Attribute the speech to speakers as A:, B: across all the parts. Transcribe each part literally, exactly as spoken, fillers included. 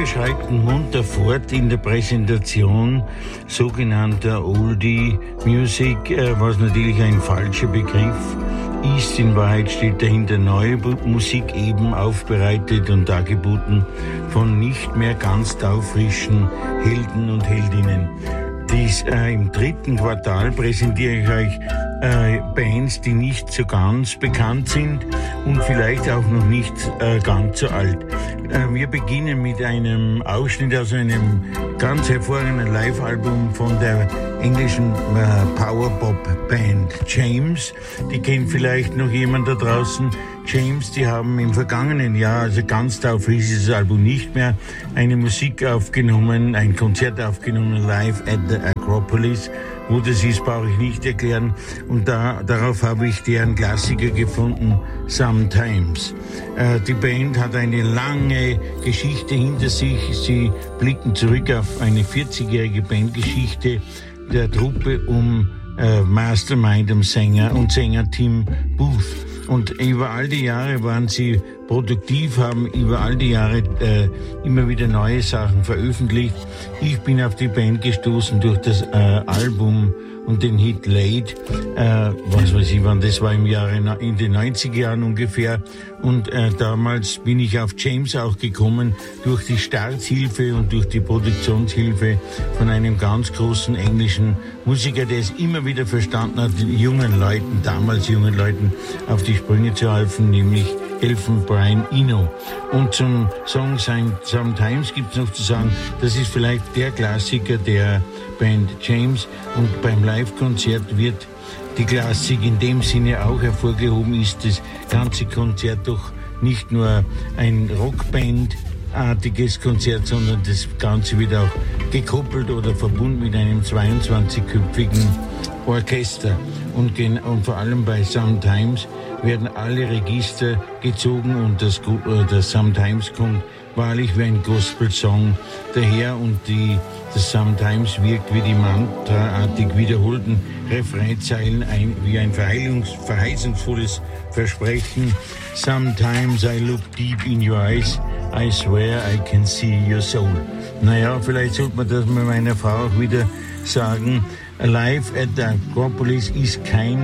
A: schreiten munter fort in der Präsentation sogenannter Oldie Music, was natürlich ein falscher Begriff ist. In Wahrheit steht dahinter neue Musik, eben aufbereitet und dargeboten von nicht mehr ganz taufrischen Helden und Heldinnen. Dies, äh, im dritten Quartal präsentiere ich euch äh, Bands, die nicht so ganz bekannt sind und vielleicht auch noch nicht äh, ganz so alt. Äh, wir beginnen mit einem Ausschnitt aus einem ganz hervorragenden Live-Album von der englischen äh, Power-Pop-Band James. Die kennt vielleicht noch jemand da draußen. James, die haben im vergangenen Jahr, also ganz taufrisch ist das Album nicht mehr, eine Musik aufgenommen, ein Konzert aufgenommen, live at the Acropolis. Wo das ist, brauche ich nicht erklären. Und da, darauf habe ich deren Klassiker gefunden, Sometimes. Äh, die Band hat eine lange Geschichte hinter sich. Sie blicken zurück auf eine vierzigjährige Bandgeschichte der Truppe um äh, Mastermind, um Sänger und Sänger Tim Booth. Und über all die Jahre waren sie produktiv, haben über all die Jahre äh, immer wieder neue Sachen veröffentlicht. Ich bin auf die Band gestoßen durch das äh, Album und den Hit Late, äh, was weiß ich wann, das war im Jahre, in den neunziger Jahren ungefähr. Und äh, damals bin ich auf James auch gekommen durch die Starthilfe und durch die Produktionshilfe von einem ganz großen englischen Musiker, der es immer wieder verstanden hat, jungen Leuten, damals jungen Leuten auf die Sprünge zu helfen, nämlich helfen Brian Eno. Und zum Song Sometimes gibt es noch zu sagen, das ist vielleicht der Klassiker der Band James, und beim Live-Konzert wird die Klassik in dem Sinne auch hervorgehoben, ist das ganze Konzert doch nicht nur ein Rockband-artiges Konzert, sondern das Ganze wird auch gekoppelt oder verbunden mit einem zweiundzwanzigköpfigen Orchester. Und, und vor allem bei Sometimes werden alle Register gezogen und das, das Sometimes kommt wahrlich wie ein Gospel-Song daher, und die, das Sometimes wirkt wie die mantraartig wiederholten Refrainzeilen ein, wie ein verheilungs, verheißungsvolles Versprechen. Sometimes I look deep in your eyes, I swear I can see your soul. Naja, vielleicht sollte man das mit meiner Frau auch wieder sagen. Live at the Acropolis ist kein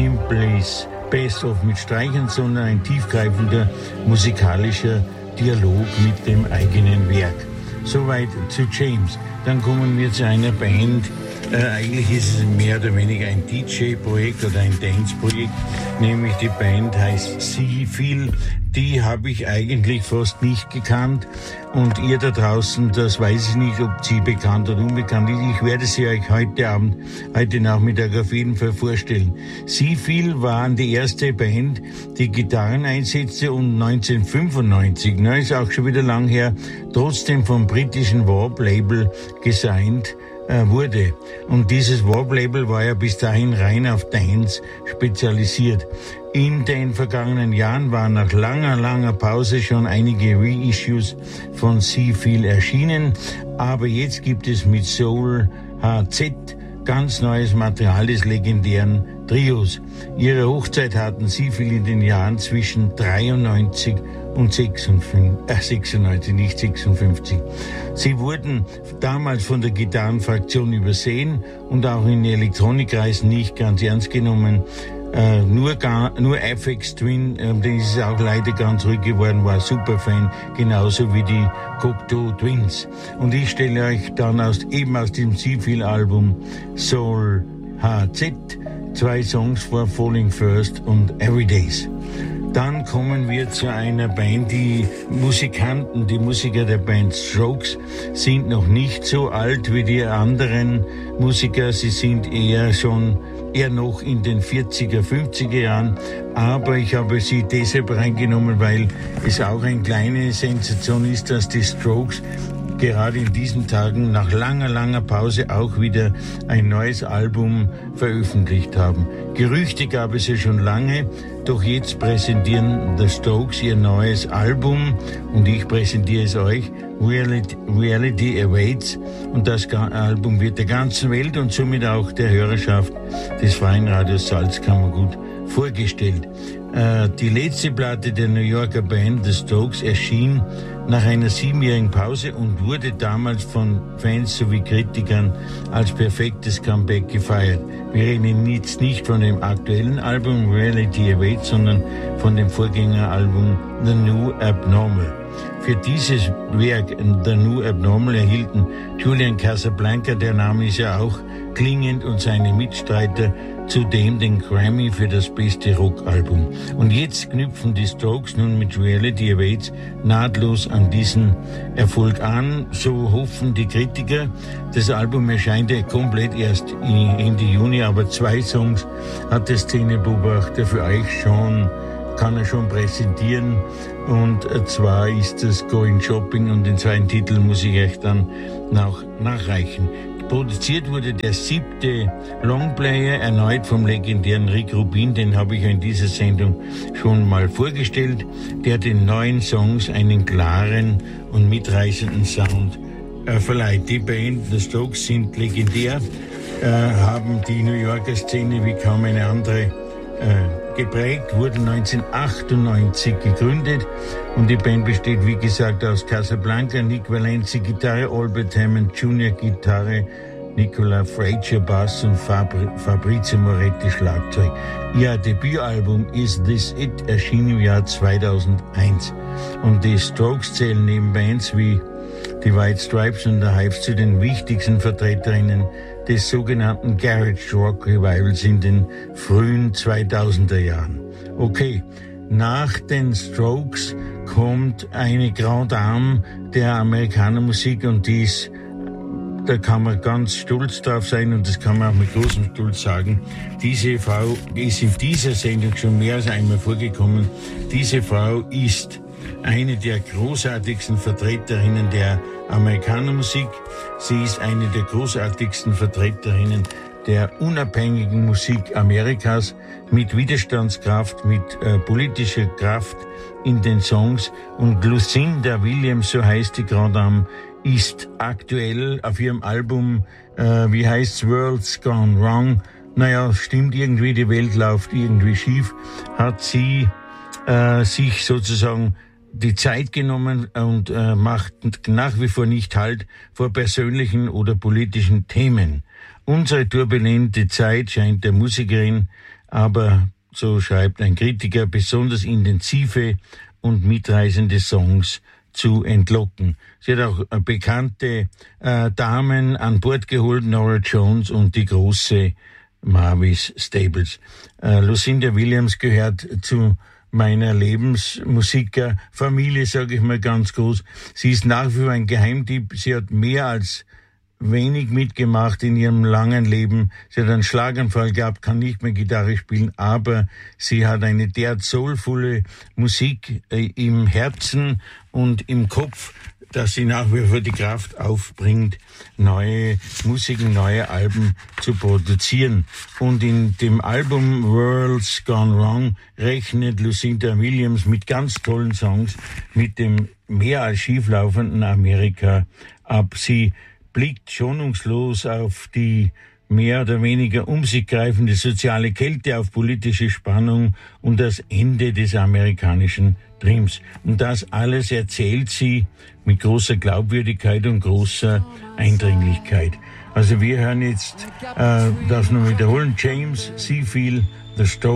A: simples Best-of mit Streichern, sondern ein tiefgreifender musikalischer Dialog mit dem eigenen Werk. Soweit zu James. Dann kommen wir zu einer Band. Äh, eigentlich ist es mehr oder weniger ein D J-Projekt oder ein Dance-Projekt, nämlich die Band heißt Seafeel. Die habe ich eigentlich fast nicht gekannt, und ihr da draußen, das weiß ich nicht, ob sie bekannt oder unbekannt ist. Ich werde sie euch heute Abend, heute Nachmittag auf jeden Fall vorstellen. Seafeel waren die erste Band, die Gitarren einsetzte, und neunzehnhundertfünfundneunzig, ne, ist auch schon wieder lang her, trotzdem vom britischen Warp-Label gesigned wurde. Und dieses Warp-Label war ja bis dahin rein auf Dance spezialisiert. In den vergangenen Jahren waren nach langer, langer Pause schon einige Reissues von Seafeel erschienen, aber jetzt gibt es mit Soul H Z ganz neues Material des legendären Trios. Ihre Hochzeit hatten Seafeel in den Jahren zwischen dreiundneunzig und sechsundfünfzig, äh, sechsundneunzig, nicht sechsundfünfzig. Sie wurden damals von der Gitarrenfraktion übersehen und auch in Elektronikkreisen nicht ganz ernst genommen. Äh, nur, gar, nur Aphex Twin, äh, den ist auch leider ganz ruhig geworden, war Superfan, genauso wie die Cocteau Twins. Und ich stelle euch dann aus, eben aus dem Seafeel-Album Soul H Z zwei Songs vor, Falling First und Everydays. Dann kommen wir zu einer Band, die Musikanten, die Musiker der Band Strokes sind noch nicht so alt wie die anderen Musiker. Sie sind eher schon, eher noch in den vierziger, fünfziger Jahren. Aber ich habe sie deshalb reingenommen, weil es auch eine kleine Sensation ist, dass die Strokes gerade in diesen Tagen nach langer, langer Pause auch wieder ein neues Album veröffentlicht haben. Gerüchte gab es ja schon lange, doch jetzt präsentieren The Strokes ihr neues Album, und ich präsentiere es euch. Reality, Reality Awaits, und das Album wird der ganzen Welt und somit auch der Hörerschaft des Freien Radios Salzkammergut vorgestellt. Äh, die letzte Platte der New Yorker Band The Strokes erschien nach einer siebenjährigen Pause und wurde damals von Fans sowie Kritikern als perfektes Comeback gefeiert. Wir reden jetzt nicht von dem aktuellen Album Reality Awaits, sondern von dem Vorgängeralbum The New Abnormal. Für dieses Werk The New Abnormal erhielten Julian Casablanca, der Name ist ja auch klingend, und seine Mitstreiter zudem den Grammy für das beste Rockalbum. Und jetzt knüpfen die Strokes nun mit Reality Awaits nahtlos an diesen Erfolg an. So hoffen die Kritiker. Das Album erscheint ja komplett erst Ende Juni, aber zwei Songs hat der Szenebeobachter für euch schon, kann er schon präsentieren. Und zwar ist das Going Shopping, und den zweiten Titel muss ich euch dann noch nachreichen. Produziert wurde der siebte Longplayer erneut vom legendären Rick Rubin, den habe ich in dieser Sendung schon mal vorgestellt, der den neuen Songs einen klaren und mitreißenden Sound äh, verleiht. Die Band The Strokes sind legendär, äh, haben die New Yorker Szene wie kaum eine andere äh, geprägt, wurden neunzehnhundertachtundneunzig gegründet, und die Band besteht wie gesagt aus Casablanca, Nick Valenci Gitarre, Albert Hammond Junior Gitarre, Nicola Frazier Bass und Fabri- Fabrizio Moretti Schlagzeug. Ihr Debütalbum Is This It erschien im Jahr zweitausendeins, und die Strokes zählen neben Bands wie die White Stripes und The Hives zu den wichtigsten Vertreterinnen des sogenannten Garage Rock Revivals in den frühen zweitausender Jahren. Okay, nach den Strokes kommt eine Grande Dame der Amerikanermusik, und die ist, da kann man ganz stolz drauf sein, und das kann man auch mit großem Stolz sagen. Diese Frau ist in dieser Sendung schon mehr als einmal vorgekommen. Diese Frau ist eine der großartigsten Vertreterinnen der Amerikanermusik. Sie ist eine der großartigsten Vertreterinnen der unabhängigen Musik Amerikas, mit Widerstandskraft, mit äh, politischer Kraft in den Songs. Und Lucinda Williams, so heißt die Grande Dame, ist aktuell auf ihrem Album, äh, wie heißt's, World's Gone Wrong, naja, stimmt irgendwie, die Welt läuft irgendwie schief, hat sie äh, sich sozusagen die Zeit genommen und äh, macht nach wie vor nicht Halt vor persönlichen oder politischen Themen. Unsere turbulente Zeit scheint der Musikerin aber, so schreibt ein Kritiker, besonders intensive und mitreißende Songs zu entlocken. Sie hat auch äh, bekannte äh, Damen an Bord geholt, Nora Jones und die große Mavis Staples. Äh, Lucinda Williams gehört zu meiner Lebensmusikerfamilie, sage ich mal ganz groß. Sie ist nach wie vor ein Geheimtipp. Sie hat mehr als wenig mitgemacht in ihrem langen Leben. Sie hat einen Schlaganfall gehabt, kann nicht mehr Gitarre spielen, aber sie hat eine derart soulvolle Musik äh, im Herzen und im Kopf, dass sie nach wie vor die Kraft aufbringt, neue Musiken, neue Alben zu produzieren. Und in dem Album World's Gone Wrong rechnet Lucinda Williams mit ganz tollen Songs mit dem mehr als schieflaufenden Amerika ab. Sie blickt schonungslos auf die mehr oder weniger um sich greifende soziale Kälte, auf politische Spannung und das Ende des amerikanischen Dreams. Und das alles erzählt sie mit großer Glaubwürdigkeit und großer Eindringlichkeit. Also wir hören jetzt, äh, das nur wiederholen, James Seafield, The Strokes.